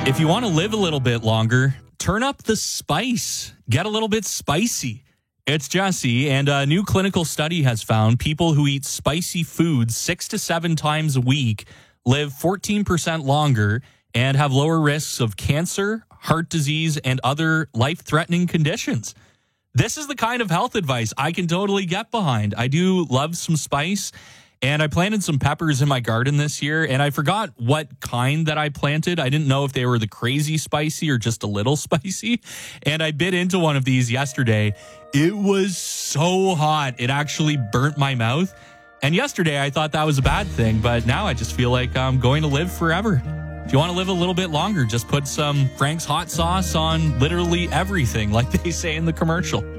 If you want to live a little bit longer, turn up the spice. Get a little bit spicy. It's Jesse, and a new clinical study has found people who eat spicy foods 6 to 7 times a week live 14% longer and have lower risks of cancer, heart disease, and other life-threatening conditions. This is the kind of health advice I can totally get behind. I do love some spice. And I planted some peppers in my garden this year, and I forgot what kind that I planted. I didn't know if they were the crazy spicy or just a little spicy. And I bit into one of these yesterday. It was so hot. It actually burnt my mouth. And yesterday I thought that was a bad thing, but now I just feel like I'm going to live forever. If you want to live a little bit longer, just put some Frank's hot sauce on literally everything, like they say in the commercial.